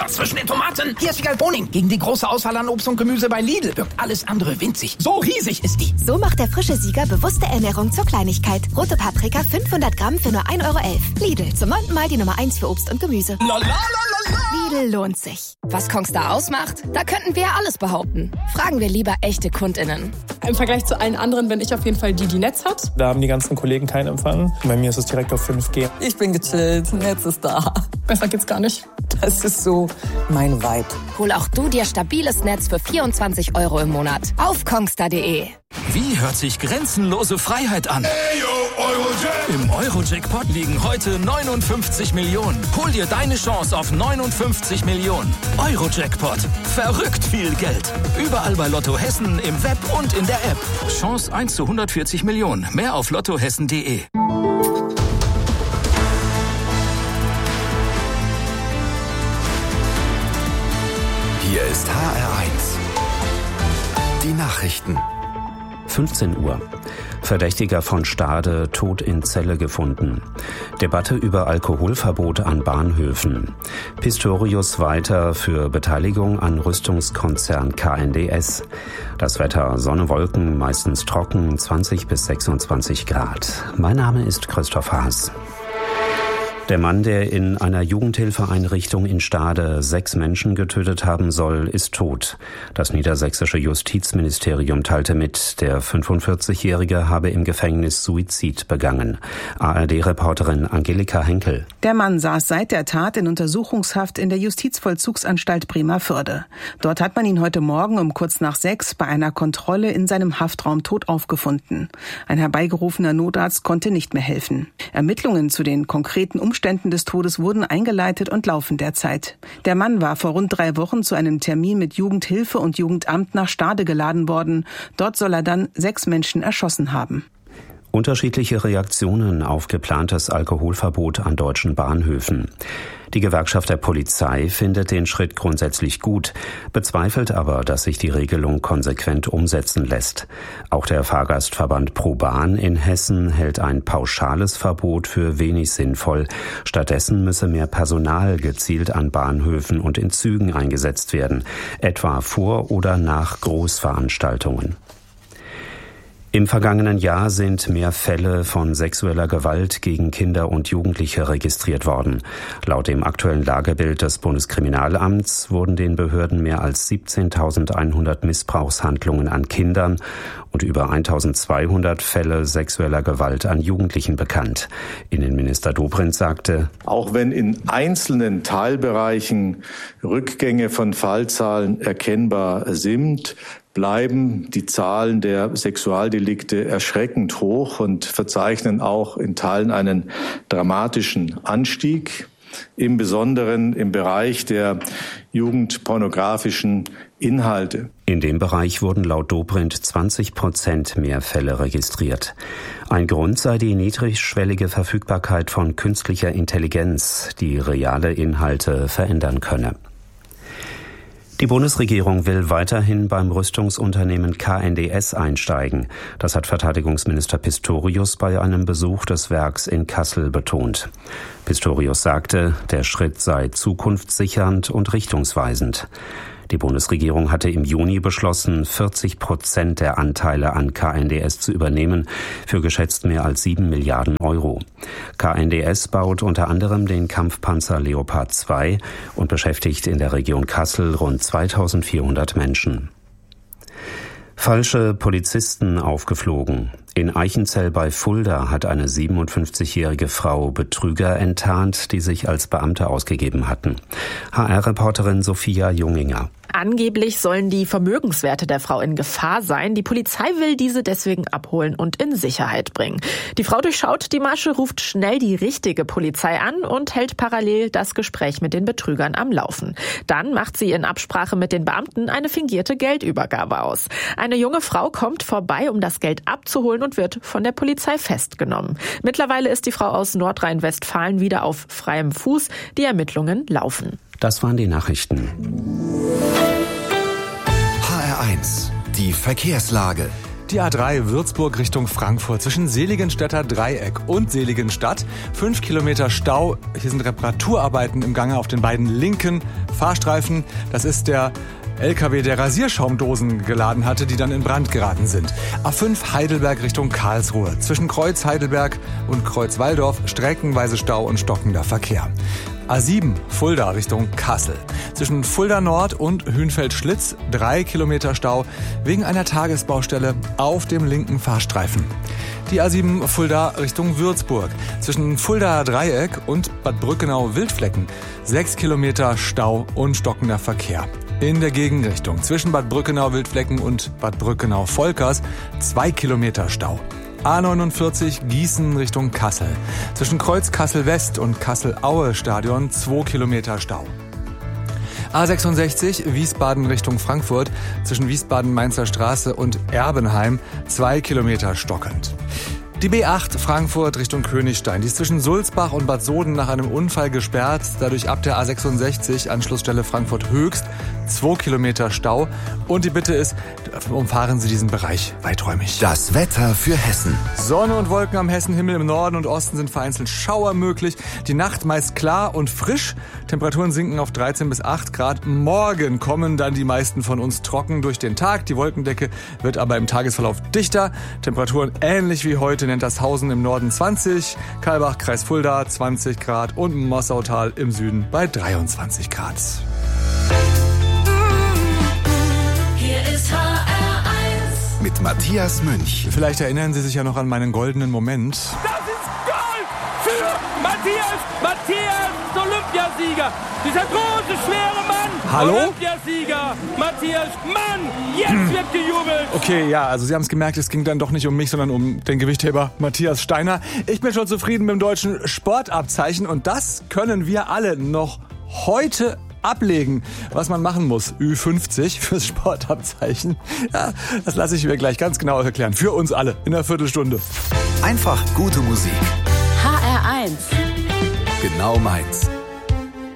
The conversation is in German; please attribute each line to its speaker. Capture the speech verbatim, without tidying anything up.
Speaker 1: Platz zwischen den Tomaten. Hier ist Egal Boning. Gegen die große Auswahl an Obst und Gemüse bei Lidl wirkt alles andere winzig. So riesig ist die.
Speaker 2: So macht der frische Sieger bewusste Ernährung zur Kleinigkeit. Rote Paprika fünfhundert Gramm für nur ein Euro elf. Lidl, zum neunten Mal die Nummer eins für Obst und Gemüse.
Speaker 1: La, la, la, la, la.
Speaker 2: Lidl lohnt sich.
Speaker 3: Was Kongstar ausmacht? Da könnten wir alles behaupten. Fragen wir lieber echte KundInnen.
Speaker 4: Im Vergleich zu allen anderen bin ich auf jeden Fall die, die Netz hat.
Speaker 5: Da haben die ganzen Kollegen keinen Empfang. Bei mir ist es direkt auf fünf G.
Speaker 6: Ich bin gechillt, Netz ist da.
Speaker 4: Besser geht's gar nicht.
Speaker 6: Das ist so mein Vibe.
Speaker 3: Hol auch du dir stabiles Netz für vierundzwanzig Euro im Monat. Auf kongstar punkt de.
Speaker 7: Wie hört sich grenzenlose Freiheit an? Im Euro-Jackpot liegen heute neunundfünfzig Millionen. Hol dir deine Chance auf neunundfünfzig Millionen. Euro-Jackpot. Verrückt viel Geld. Überall bei Lotto Hessen, im Web und in der App. Chance eins zu hundertvierzig Millionen. Mehr auf lottohessen punkt de.
Speaker 8: Hier ist H R eins. Die Nachrichten.
Speaker 9: fünfzehn Uhr. Verdächtiger von Stade tot in Zelle gefunden. Debatte über Alkoholverbot an Bahnhöfen. Pistorius weiter für Beteiligung an Rüstungskonzern K N D S. Das Wetter: Sonne, Wolken, meistens trocken, zwanzig bis sechsundzwanzig Grad. Mein Name ist Christoph Haas. Der Mann, der in einer Jugendhilfeeinrichtung in Stade sechs Menschen getötet haben soll, ist tot. Das niedersächsische Justizministerium teilte mit, der fünfundvierzigjährige habe im Gefängnis Suizid begangen. A R D-Reporterin Angelika Henkel.
Speaker 10: Der Mann saß seit der Tat in Untersuchungshaft in der Justizvollzugsanstalt Bremervörde. Dort hat man ihn heute Morgen um kurz nach sechs bei einer Kontrolle in seinem Haftraum tot aufgefunden. Ein herbeigerufener Notarzt konnte nicht mehr helfen. Ermittlungen zu den konkreten Umständen Umständen des Todes wurden eingeleitet und laufen derzeit. Der Mann war vor rund drei Wochen zu einem Termin mit Jugendhilfe und Jugendamt nach Stade geladen worden. Dort soll er dann sechs Menschen erschossen haben.
Speaker 9: Unterschiedliche Reaktionen auf geplantes Alkoholverbot an deutschen Bahnhöfen. Die Gewerkschaft der Polizei findet den Schritt grundsätzlich gut, bezweifelt aber, dass sich die Regelung konsequent umsetzen lässt. Auch der Fahrgastverband ProBahn in Hessen hält ein pauschales Verbot für wenig sinnvoll. Stattdessen müsse mehr Personal gezielt an Bahnhöfen und in Zügen eingesetzt werden, etwa vor oder nach Großveranstaltungen. Im vergangenen Jahr sind mehr Fälle von sexueller Gewalt gegen Kinder und Jugendliche registriert worden. Laut dem aktuellen Lagebild des Bundeskriminalamts wurden den Behörden mehr als siebzehntausendeinhundert Missbrauchshandlungen an Kindern und über eintausendzweihundert Fälle sexueller Gewalt an Jugendlichen bekannt. Innenminister Dobrindt sagte:
Speaker 11: Auch wenn in einzelnen Teilbereichen Rückgänge von Fallzahlen erkennbar sind, bleiben die Zahlen der Sexualdelikte erschreckend hoch und verzeichnen auch in Teilen einen dramatischen Anstieg, im Besonderen im Bereich der jugendpornografischen Inhalte.
Speaker 9: In dem Bereich wurden laut Dobrindt zwanzig Prozent mehr Fälle registriert. Ein Grund sei die niedrigschwellige Verfügbarkeit von künstlicher Intelligenz, die reale Inhalte verändern könne. Die Bundesregierung will weiterhin beim Rüstungsunternehmen K N D S einsteigen. Das hat Verteidigungsminister Pistorius bei einem Besuch des Werks in Kassel betont. Pistorius sagte, der Schritt sei zukunftssichernd und richtungsweisend. Die Bundesregierung hatte im Juni beschlossen, vierzig Prozent der Anteile an K N D S zu übernehmen, für geschätzt mehr als sieben Milliarden Euro. K N D S baut unter anderem den Kampfpanzer Leopard zwei und beschäftigt in der Region Kassel rund zweitausendvierhundert Menschen. Falsche Polizisten aufgeflogen. In Eichenzell bei Fulda hat eine siebenundfünfzigjährige Frau Betrüger enttarnt, die sich als Beamte ausgegeben hatten. H R-Reporterin Sophia Junginger.
Speaker 12: Angeblich sollen die Vermögenswerte der Frau in Gefahr sein. Die Polizei will diese deswegen abholen und in Sicherheit bringen. Die Frau durchschaut die Masche, ruft schnell die richtige Polizei an und hält parallel das Gespräch mit den Betrügern am Laufen. Dann macht sie in Absprache mit den Beamten eine fingierte Geldübergabe aus. Eine junge Frau kommt vorbei, um das Geld abzuholen und wird von der Polizei festgenommen. Mittlerweile ist die Frau aus Nordrhein-Westfalen wieder auf freiem Fuß. Die Ermittlungen laufen.
Speaker 9: Das waren die Nachrichten.
Speaker 8: H R eins, die Verkehrslage.
Speaker 13: Die A drei Würzburg Richtung Frankfurt zwischen Seligenstädter Dreieck und Seligenstadt. Fünf Kilometer Stau. Hier sind Reparaturarbeiten im Gange auf den beiden linken Fahrstreifen. Das ist der L K W, der Rasierschaumdosen geladen hatte, die dann in Brand geraten sind. A fünf Heidelberg Richtung Karlsruhe. Zwischen Kreuz Heidelberg und Kreuz Walldorf streckenweise Stau und stockender Verkehr. A sieben Fulda Richtung Kassel. Zwischen Fulda Nord und Hünfeld-Schlitz drei Kilometer Stau wegen einer Tagesbaustelle auf dem linken Fahrstreifen. Die A sieben Fulda Richtung Würzburg. Zwischen Fulda Dreieck und Bad Brückenau-Wildflecken sechs Kilometer Stau und stockender Verkehr. In der Gegenrichtung zwischen Bad Brückenau-Wildflecken und Bad Brückenau-Volkers zwei Kilometer Stau. A neunundvierzig Gießen Richtung Kassel. Zwischen Kreuz Kassel-West und Kassel-Aue-Stadion zwei Kilometer Stau. A sechsundsechzig Wiesbaden Richtung Frankfurt. Zwischen Wiesbaden-Mainzer Straße und Erbenheim zwei Kilometer stockend. Die B acht Frankfurt Richtung Königstein. Die ist zwischen Sulzbach und Bad Soden nach einem Unfall gesperrt. Dadurch ab der A sechsundsechzig Anschlussstelle Frankfurt Höchst zwei Kilometer Stau. Und die Bitte ist, umfahren Sie diesen Bereich weiträumig.
Speaker 8: Das Wetter für Hessen.
Speaker 13: Sonne und Wolken am Hessenhimmel. Im Norden und Osten sind vereinzelt Schauer möglich. Die Nacht meist klar und frisch. Temperaturen sinken auf dreizehn bis acht Grad. Morgen kommen dann die meisten von uns trocken durch den Tag. Die Wolkendecke wird aber im Tagesverlauf dichter. Temperaturen ähnlich wie heute. Nentershausen im Norden zwanzig, Kalbach, Kreis Fulda zwanzig Grad und Mossautal im Süden bei dreiundzwanzig Grad.
Speaker 14: Hier ist H R eins.
Speaker 8: Mit Matthias Münch.
Speaker 13: Vielleicht erinnern Sie sich ja noch an meinen goldenen Moment.
Speaker 15: Das ist Gold für Matthias, Matthias, Olympiasieger. Dieser große, schwere Mann.
Speaker 13: Hallo?
Speaker 15: Olympiasieger, Matthias, Mann, jetzt wird gejubelt.
Speaker 13: Okay, ja, also Sie haben es gemerkt, es ging dann doch nicht um mich, sondern um den Gewichtheber Matthias Steiner. Ich bin schon zufrieden mit dem deutschen Sportabzeichen und das können wir alle noch heute ablegen, was man machen muss. Ü fünfzig fürs Sportabzeichen. Ja, das lasse ich mir gleich ganz genau erklären. Für uns alle in einer Viertelstunde.
Speaker 8: Einfach gute Musik.
Speaker 14: H R eins.
Speaker 8: Genau meins.